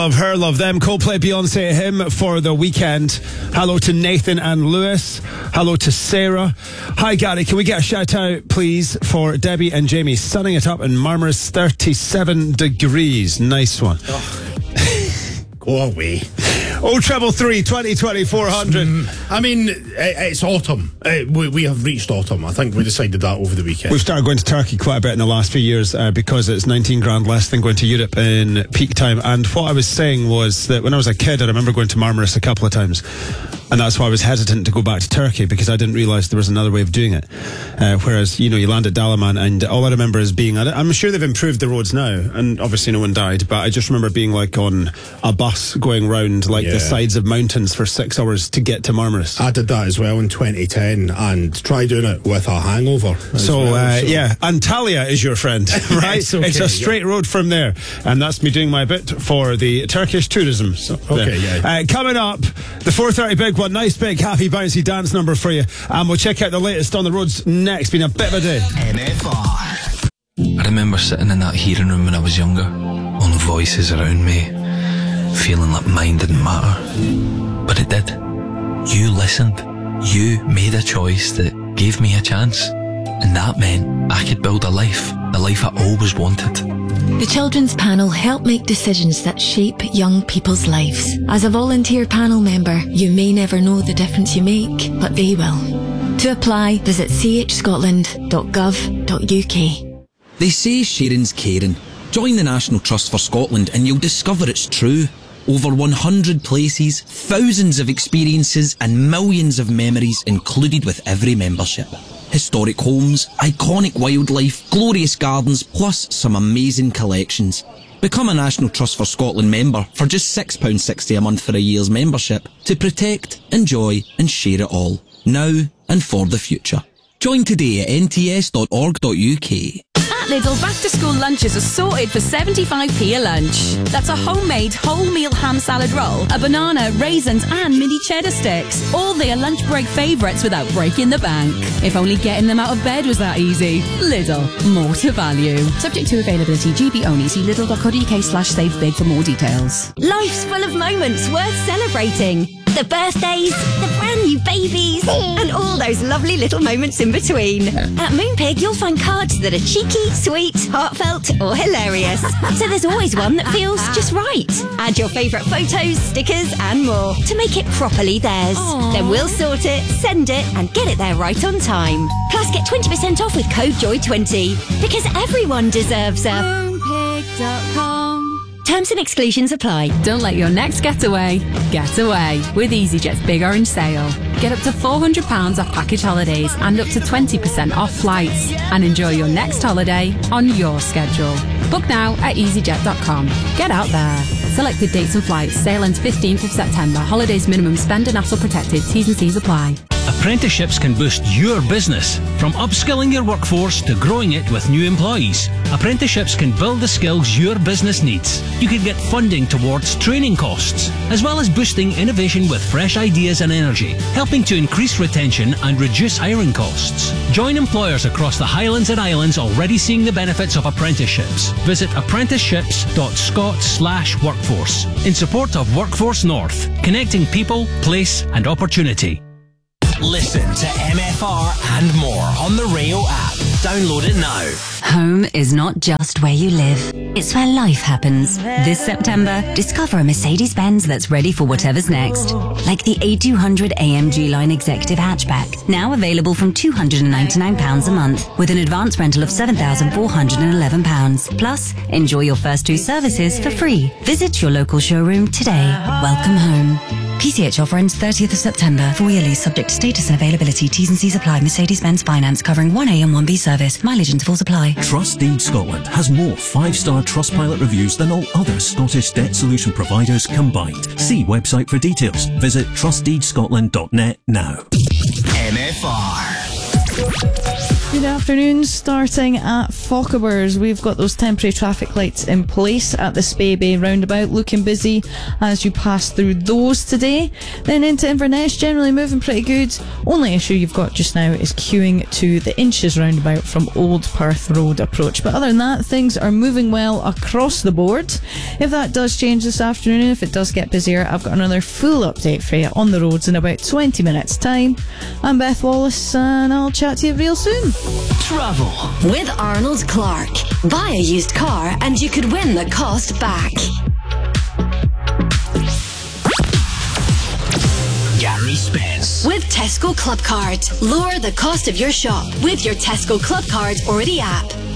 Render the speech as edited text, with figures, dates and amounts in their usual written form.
Love her, love them. Coldplay, Beyonce, him for the weekend. Hello to Nathan and Lewis. Hello to Sarah. Hi, Gary. Can we get a shout out, please, for Debbie and Jamie? Sunning it up in Marmaris, 37 degrees. Nice one. Go away. 0333 20 400. I mean, it's autumn. We have reached autumn. I think we decided that over the weekend. We've started going to Turkey quite a bit in the last few years because it's 19 grand less than going to Europe in peak time. And what I was saying was that when I was a kid, I remember going to Marmaris a couple of times. And that's why I was hesitant to go back to Turkey, because I didn't realise there was another way of doing it. Whereas, you land at Dalaman, and all I remember is being... I'm sure they've improved the roads now, and obviously no one died, but I just remember being like on a bus going round the sides of mountains for 6 hours to get to Marmaris. I did that as well in 2010, and try doing it with a hangover. Yeah. Antalya is your friend, right? It's a straight road from there. And that's me doing my bit for the Turkish tourism. Coming up, the 4:30 big one, nice big happy bouncy dance number for you. And we'll check out the latest on the roads next. Been a bit of a day. MFR. I remember sitting in that hearing room when I was younger, all the voices around me, feeling like mine didn't matter. But it did. You listened. You made a choice that gave me a chance. And that meant I could build the life I always wanted. The Children's Panel help make decisions that shape young people's lives. As a volunteer panel member, you may never know the difference you make, but they will. To apply, visit chscotland.gov.uk. They say sharing's caring. Join the National Trust for Scotland and you'll discover it's true. Over 100 places, thousands of experiences and millions of memories included with every membership. Historic homes, iconic wildlife, glorious gardens, plus some amazing collections. Become a National Trust for Scotland member for just £6.60 a month for a year's membership to protect, enjoy and share it all, now and for the future. Join today at nts.org.uk. At Lidl, back-to-school lunches are sorted for 75p a lunch. That's a homemade wholemeal ham salad roll, a banana, raisins and mini cheddar sticks. All their lunch break favourites without breaking the bank. If only getting them out of bed was that easy. Lidl, more to value. Subject to availability, GB only. See lidl.co.uk/savebig for more details. Life's full of moments worth celebrating. The birthdays, the brand new babies, and all those lovely little moments in between. At Moonpig, you'll find cards that are cheeky, sweet, heartfelt, or hilarious. So there's always one that feels just right. Add your favourite photos, stickers, and more to make it properly theirs. Aww. Then we'll sort it, send it, and get it there right on time. Plus, get 20% off with code JOY20, because everyone deserves a Moonpig.com. Terms and exclusions apply. Don't let your next getaway get away with EasyJet's Big Orange Sale. Get up to £400 off package holidays and up to 20% off flights. And enjoy your next holiday on your schedule. Book now at easyjet.com. Get out there. Selected dates and flights. Sale ends 15th of September. Holidays minimum spend and hassle protected. T's and C's apply. Apprenticeships can boost your business. From upskilling your workforce to growing it with new employees, apprenticeships can build the skills your business needs. You can get funding towards training costs, as well as boosting innovation with fresh ideas and energy, helping to increase retention and reduce hiring costs. Join employers across the Highlands and Islands already seeing the benefits of apprenticeships. Visit apprenticeships.scot/workforce in support of Workforce North, connecting people, place and opportunity. Listen to MFR and more on the Rio app. Download it now. Home is not just where you live. It's where life happens. This September, discover a Mercedes-Benz that's ready for whatever's next. Like the A200 AMG Line Executive Hatchback. Now available from £299 a month with an advance rental of £7,411. Plus, enjoy your first 2 services for free. Visit your local showroom today. Welcome home. PCH offer ends 30th of September. 4-year lease subject to status and availability. T's and C's apply. Mercedes-Benz Finance covering 1A and 1B service. Mileage intervals apply. Trustdeed Scotland has more 5-star Trustpilot reviews than all other Scottish debt solution providers combined. See website for details. Visit trustdeedscotland.net now. MFR. Good afternoon. Starting at Fochabers, we've got those temporary traffic lights in place at the Spey Bay roundabout, looking busy as you pass through those today. Then into Inverness, generally moving pretty good. Only issue you've got just now is queuing to the Inches roundabout from Old Perth Road approach. But other than that, things are moving well across the board. If that does change this afternoon, if it does get busier, I've got another full update for you on the roads in about 20 minutes time. I'm Beth Wallace and I'll chat to you real soon. Travel with Arnold Clark. Buy a used car and you could win the cost back. Gary Spence with Tesco Club Card. Lower the cost of your shop with your Tesco Club Card or the app.